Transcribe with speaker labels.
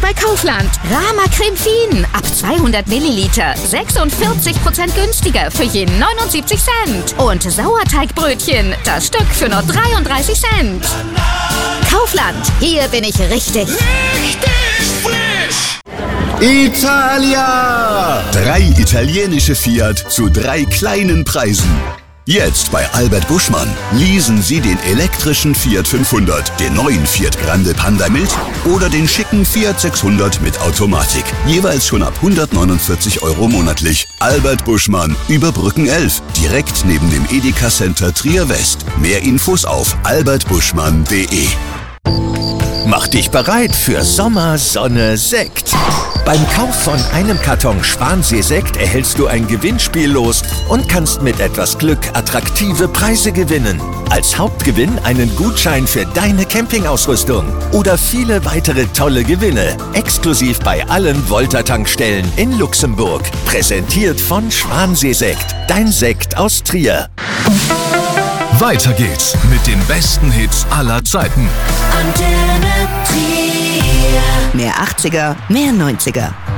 Speaker 1: bei Kaufland. Rama Creme Fien ab 200 Milliliter. 46% günstiger für je 79 Cent. Und Sauerteigbrötchen, das Stück für nur 33 Cent. Kaufland, hier bin ich richtig.
Speaker 2: Richtig frisch!
Speaker 3: Italia! 3 italienische Fiat zu 3 kleinen Preisen. Jetzt bei Albert Buschmann. Leasen Sie den elektrischen Fiat 500, den neuen Fiat Grande Panda Mild oder den schicken Fiat 600 mit Automatik. Jeweils schon ab 149 € monatlich. Albert Buschmann, Überbrücken 11, direkt neben dem Edeka Center Trier West. Mehr Infos auf albertbuschmann.de.
Speaker 4: Mach dich bereit für Sommer, Sonne, Sekt. Beim Kauf von einem Karton Schwansee-Sekt erhältst du ein Gewinnspiel los und kannst mit etwas Glück attraktive Preise gewinnen. Als Hauptgewinn einen Gutschein für deine Campingausrüstung oder viele weitere tolle Gewinne. Exklusiv bei allen Volta-Tankstellen in Luxemburg. Präsentiert von Schwansee-Sekt, dein Sekt aus Trier.
Speaker 5: Weiter geht's mit den besten Hits aller Zeiten.
Speaker 6: Mehr 80er, mehr 90er.